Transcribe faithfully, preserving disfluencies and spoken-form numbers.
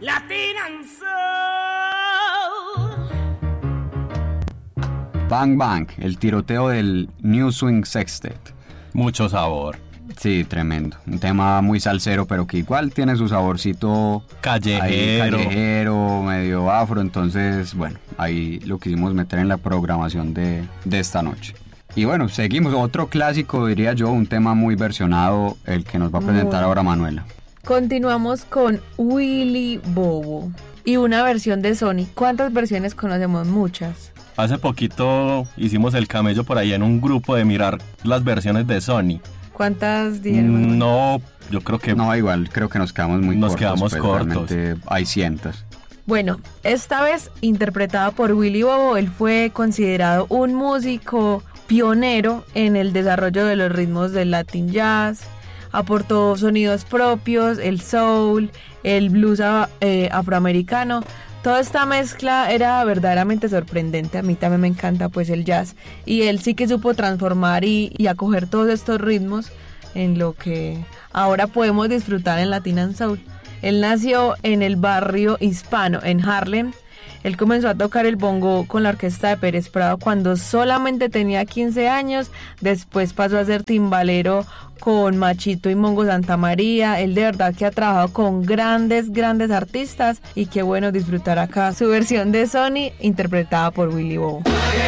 Latin and Soul. Bang Bang, el tiroteo del New Swing Sextet. Mucho sabor. Sí, tremendo. Un tema muy salsero, pero que igual tiene su saborcito callejero, ahí, callejero, medio afro. Entonces, bueno, ahí lo quisimos meter en la programación de, de esta noche. Y bueno, seguimos. Otro clásico, diría yo, un tema muy versionado, el que nos va a presentar ahora Manuela. Continuamos con Willy Bobo y una versión de Sony. ¿Cuántas versiones conocemos? Muchas. Hace poquito hicimos el camello por ahí en un grupo de mirar las versiones de Sony. ¿Cuántas dijeron? No, yo creo que... No, igual, creo que nos quedamos muy nos cortos. Nos quedamos pues, cortos. Hay cientos. Bueno, esta vez interpretada por Willy Bobo. Él fue considerado un músico pionero en el desarrollo de los ritmos del Latin Jazz. Aportó sonidos propios, el soul, el blues eh, afroamericano. Toda esta mezcla era verdaderamente sorprendente. A mí también me encanta pues el jazz. Y él sí que supo transformar y, y acoger todos estos ritmos en lo que ahora podemos disfrutar en Latin and Soul. Él nació en el barrio hispano, en Harlem. Él comenzó a tocar el bongo con la orquesta de Pérez Prado cuando solamente tenía quince años. Después pasó a ser timbalero con Machito y Mongo Santa María. Él de verdad que ha trabajado con grandes, grandes artistas. Y qué bueno disfrutar acá su versión de Sony interpretada por Willy Bobo.